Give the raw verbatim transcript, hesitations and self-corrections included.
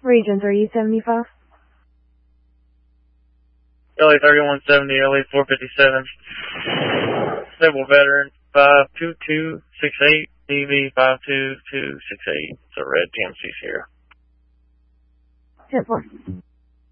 Region three seventy-five. L A thirty-one seventy, L A four fifty-seven. Stable veteran, five two two six eight, D V five two two six eight. It's a red G M C Sierra. ten four.